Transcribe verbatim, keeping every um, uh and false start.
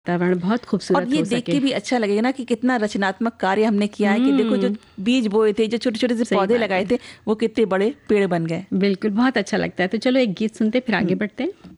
वातावरण बहुत और खूबसूरत ये हो देख सके। के भी अच्छा लगेगा ना कि कितना रचनात्मक कार्य हमने किया है, कि देखो जो हम्म, बीज बोए थे, जो छोटे छोटे से सही पौधे बात लगाए है। थे, वो कितने बड़े पेड़ बन गए। बिल्कुल, बहुत अच्छा लगता है। तो चलो एक गीत सुनते फिर आगे हम्म। बढ़ते हैं।